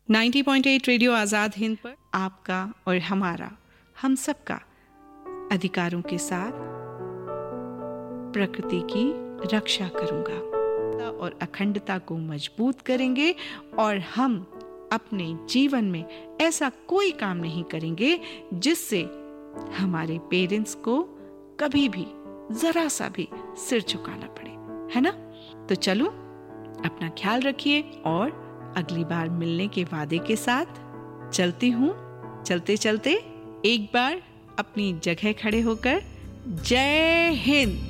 90.8 radio Azad Hind पर आपका और हमारा, हम सबका अधिकारों के साथ प्रकृति की रक्षा करूंगा और अखंडता को मजबूत करेंगे और हम अपने जीवन में ऐसा कोई काम नहीं करेंगे जिससे हमारे पेरेंट्स को कभी भी जरा सा भी सिर झुकाना पड़े, है ना? तो चलो अपना ख्याल रखिए और अगली बार मिलने के वादे के साथ चलती हूँ। चलते चलते एक बार अपनी जगह खड़े होकर जय हिंद।